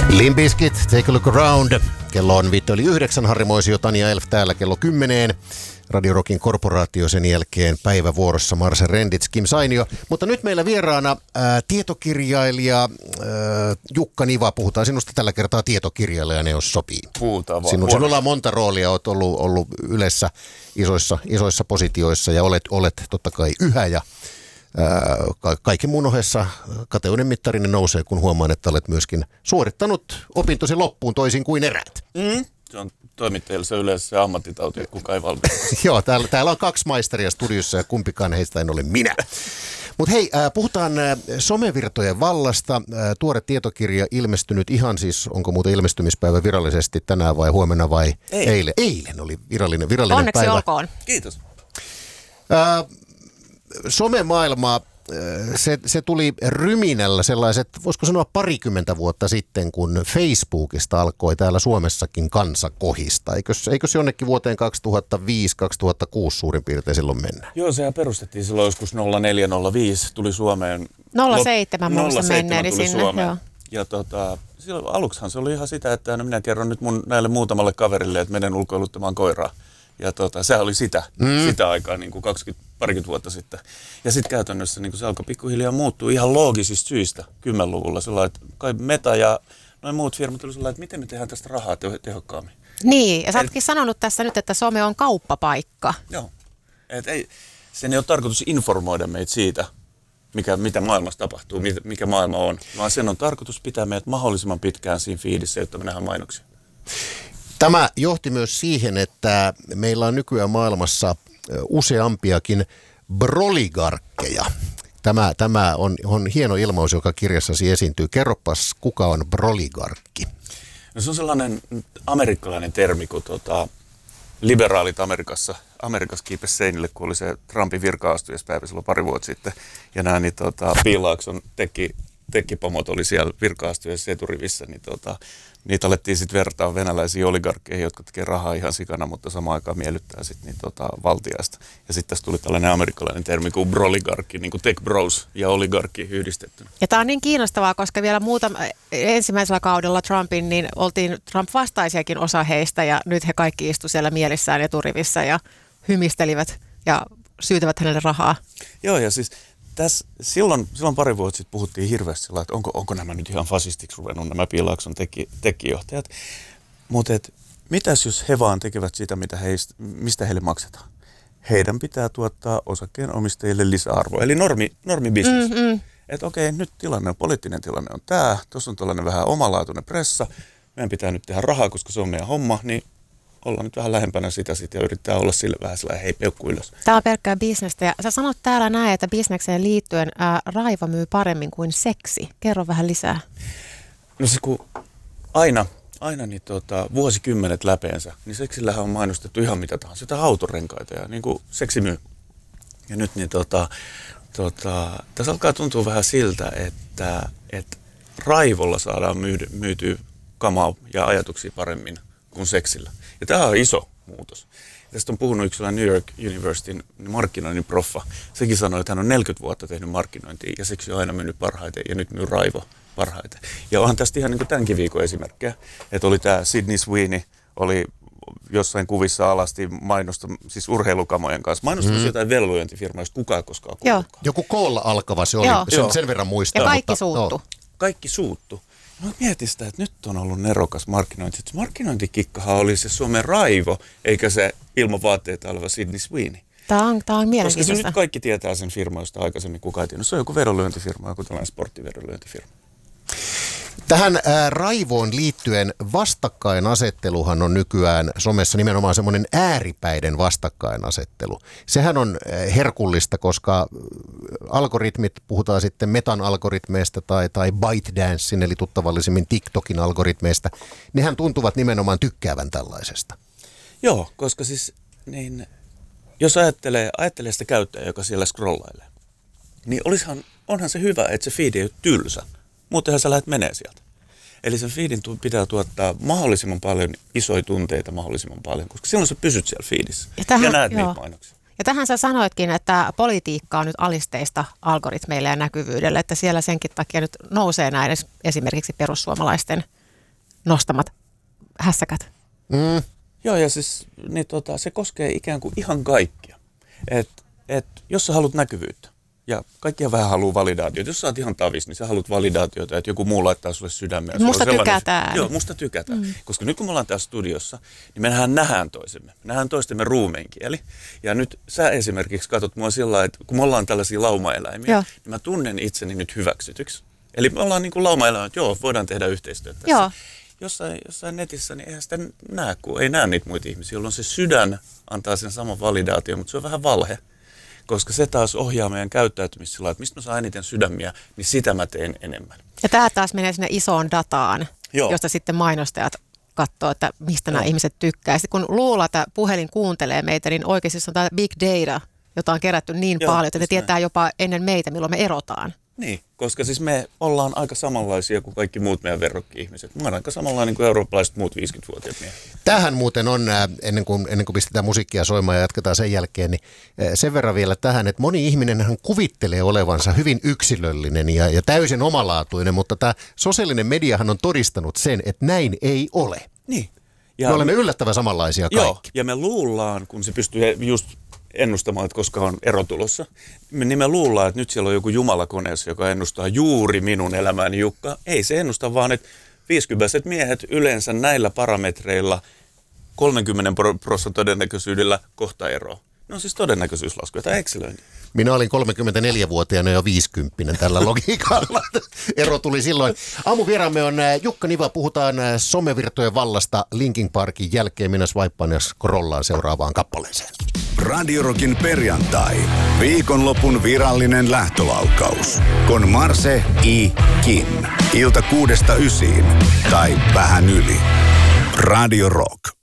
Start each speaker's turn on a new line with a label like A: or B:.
A: Limp Bizkit, Take a Look Around. Kello on 8:05, Harri Moisio, Tanja Elf täällä kello 10. Radio Rockin korporaatio sen jälkeen päivävuorossa Marse Rendits, Kim Sainio. Mutta nyt meillä vieraana tietokirjailija Jukka Niva. Puhutaan sinusta tällä kertaa tietokirjailijana, jos sopii.
B: Puhutaan vaan.
A: Sinulla on monta roolia, olet ollut Ylessä isoissa positioissa ja olet totta kai yhä ja kaiken muun ohessa kateuden mittarinen nousee, kun huomaan, että olet myöskin suorittanut opintosi loppuun toisin kuin eräät.
B: Se on toimittajilla se yleensä se ammattitauti, kuka ei valmistu.
A: Joo, täällä on 2 maisteria studiossa ja kumpikaan heistä en ole minä. Mutta hei, puhutaan somevirtojen vallasta. Tuore tietokirja ilmestynyt ihan siis, onko muuten ilmestymispäivä virallisesti tänään vai huomenna vai eilen? Eilen oli virallinen
C: Onneksi
A: päivä.
C: Onneksi olkoon.
B: Kiitos.
A: Somemaailma, se tuli ryminällä sellaiset, voisiko sanoa 20 vuotta sitten, kun Facebookista alkoi täällä Suomessakin kansa kohista. Eikö se jonnekin vuoteen 2005-2006 suurin piirtein silloin mennä?
B: Joo, sehän perustettiin silloin joskus 0405, tuli Suomeen.
C: 07 muista menneeni
B: tuli
C: sinne,
B: Suomeen.
C: joo.
B: Ja silloin aluksihan se oli ihan sitä, että minä kerron nyt näille muutamalle kaverille, että menen ulkoiluttamaan koiraa. Ja sehän oli sitä aikaa, niin kuin parikymmentä vuotta sitten. Ja sitten käytännössä niin kuin se alkoi pikkuhiljaa muuttua ihan loogisista syistä 10-luvulla. Sellainen, että kai Meta ja noin muut firmat oli sellainen, että miten me tehdään tästä rahaa tehokkaammin.
C: Niin, ja sä ootkin sanonut tässä nyt, että some on kauppapaikka.
B: Joo. Sen ei ole tarkoitus informoida meitä siitä, mitä maailmassa tapahtuu, mikä maailma on, vaan sen on tarkoitus pitää meidät mahdollisimman pitkään siinä feedissä, jotta me nähdään mainoksia.
A: Tämä johti myös siihen, että meillä on nykyään maailmassa useampiakin broligarkkeja. Tämä on hieno ilmaus, joka kirjassasi esiintyy. Kerropas, kuka on broligarkki?
B: No se on sellainen amerikkalainen termi, kun liberaalit Amerikassa kiipesi seinille, kun oli se Trumpin virka-astujaispäivä silloin pari vuotta sitten. Ja nämä Piilaakson tekkipomot oli siellä virka-astujaisessa eturivissä, niin niitä alettiin sitten vertaa venäläisiin oligarkkeihin, jotka tekee rahaa ihan sikana, mutta samaan aikaan miellyttää sitten valtiaista. Ja sitten tässä tuli tällainen amerikkalainen termi kuin broligarkki, niin kuin tech bros ja oligarkki yhdistettynä.
C: Ja tämä on niin kiinnostavaa, koska vielä ensimmäisellä kaudella Trumpin, niin oltiin Trump-vastaisiakin osa heistä, ja nyt he kaikki istu siellä mielissään eturivissä ja hymistelivät ja syytävät hänelle rahaa.
B: Joo, ja siis silloin pari vuotta sitten puhuttiin hirveästi sillä, että onko nämä nyt ihan fasistiksi ruvennut nämä Piilaakson tekkijohtajat. Mutta mitäs jos he vaan tekevät sitä, mistä heille maksetaan? Heidän pitää tuottaa osakkeenomistajille lisäarvoa, eli normibisnes. Että okei, nyt poliittinen tilanne on tämä, tuossa on tällainen vähän omalaatuinen pressa, meidän pitää nyt tehdä rahaa, koska se on meidän homma, niin ollaan nyt vähän lähempänä sitä sitten ja yrittää olla sille vähän sellainen hei peukku ylös.
C: Tämä on pelkkää bisnestä ja sä sanot täällä näin, että bisnekseen liittyen raiva myy paremmin kuin seksi. Kerro vähän lisää.
B: No se kun aina niin vuosikymmenet läpeensä, niin seksillähän on mainostettu ihan mitä tahansa. Sitä autorenkaita ja niin kuin seksi myy. Ja nyt niin tässä alkaa tuntua vähän siltä, että raivolla saadaan myytyä kamaa ja ajatuksia paremmin kuin seksillä. Ja tämä on iso muutos. Ja tästä on puhunut yksi New York Universityn markkinoinnin proffa. Sekin sanoi, että hän on 40 vuotta tehnyt markkinointia ja seksi on aina mennyt parhaiten ja nyt myy raivo parhaiten. Ja onhan tästä ihan niin kuin tämänkin viikon esimerkkejä, että oli tämä Sydney Sweeney, oli jossain kuvissa alasti siis urheilukamojen kanssa. Mainostamassa jotain velvojentifirmaa, josta kukaan koskaan kuulutkaan.
A: Joku koolla alkava se oli, sen verran muistaa.
C: Ja kaikki suuttu.
B: Kaikki suuttu. No mietin sitä, että nyt on ollut nerokas markkinointi. Markkinointikikkahan oli se Suomen raivo, eikä se ilman vaatteita oleva Sydney Sweeney.
C: Tämä on mielenkiintoista.
B: Koska nyt kaikki tietää sen firman, josta aikaisemmin kukaan ei tiennyt. Se on joku vedonlyöntifirma, joku tällainen sporttivedonlyöntifirma.
A: Tähän raivoon liittyen vastakkainasetteluhan on nykyään somessa nimenomaan semmoinen ääripäiden vastakkainasettelu. Sehän on herkullista, koska algoritmit, puhutaan sitten Metan algoritmeista tai ByteDancein eli tuttavallisemmin TikTokin algoritmeista, nehän tuntuvat nimenomaan tykkäävän tällaisesta.
B: Joo, koska siis niin, jos ajattelee sitä käyttäjää, joka siellä scrollailee, niin onhan se hyvä, että se feed ei ole tylsä. Muutenhan sä lähdet menee sieltä. Eli sen feedin pitää tuottaa mahdollisimman paljon isoja tunteita mahdollisimman paljon, koska silloin sä pysyt siellä feedissä ja näet niitä mainoksia.
C: Ja tähän sä sanoitkin, että politiikka on nyt alisteista algoritmeille ja näkyvyydelle, että siellä senkin takia nyt nousee näiden esimerkiksi perussuomalaisten nostamat hässäkät.
B: Joo, ja siis niin se koskee ikään kuin ihan kaikkia. Et jos sä haluat näkyvyyttä, ja kaikkia vähän haluaa validaatiota. Jos sä oot ihan tavis, niin sä haluat validaatiota, että joku muu laittaa sulle sydämeen.
C: Musta tykätään.
B: Joo, musta tykätään. Koska nyt kun me ollaan täällä studiossa, niin mehän nähdään toisemme. Me nähdään toistemme ruumeenkieli. Ja nyt sä esimerkiksi katsot mua sillä lailla, että kun me ollaan tällaisia laumaeläimiä, niin mä tunnen itseni nyt hyväksytyksi. Eli me ollaan niin kuin laumaeläimiä, että joo, voidaan tehdä yhteistyötä tässä.
C: Joo.
B: Jossain netissä, niin eihän sitä näe, kun ei näe niitä muita ihmisiä, jolloin se sydän antaa sen saman validaation, mutta se on vähän valhe. Koska se taas ohjaa meidän käyttäytymistä sillä, että mistä mä saan eniten sydämiä, niin sitä mä teen enemmän.
C: Ja tämä taas menee sinne isoon dataan,
B: Joo.
C: josta sitten mainostajat katsoo, että mistä nämä ihmiset tykkää. Ja sitten kun luulla, että puhelin kuuntelee meitä, niin oikeasti se on tämä big data, jota on kerätty niin paljon, että ne tietää jopa ennen meitä, milloin me erotaan.
B: Niin, koska siis me ollaan aika samanlaisia kuin kaikki muut meidän verrokki-ihmiset. Mä oon aika samanlainen kuin eurooppalaiset muut 50-vuotiaat miehet.
A: Tähän muuten on, ennen kuin pistetään musiikkia soimaan ja jatketaan sen jälkeen, niin sen verran vielä tähän, että moni ihminenhän kuvittelee olevansa hyvin yksilöllinen ja täysin omalaatuinen, mutta tämä sosiaalinen mediahan on todistanut sen, että näin ei ole.
B: Niin.
A: Me olemme yllättävän samanlaisia kaikki.
B: Joo, ja me luullaan, kun se pystyy just ennustamaan, että koska on ero tulossa, niin me luullaan, että nyt siellä on joku jumalakoneessa, joka ennustaa juuri minun elämääni, Jukka. Ei se ennusta, vaan että 50 miehet yleensä näillä parametreilla 30% todennäköisyydellä kohta eroa. No siis todennäköisyyslasku, tai Excelöinti.
A: Minä olin 34-vuotiaana jo 50 tällä logiikalla. Ero tuli silloin. Aamuvieraamme on Jukka Niva. Puhutaan somevirtojen vallasta Linkin Parkin jälkeen. Minä swipaan ja scrollaan seuraavaan kappaleeseen.
D: Radio Rockin perjantai. Viikonlopun virallinen lähtölaukaus. Con Marse I. Kim. Ilta 6-9 tai vähän yli. Radio Rock.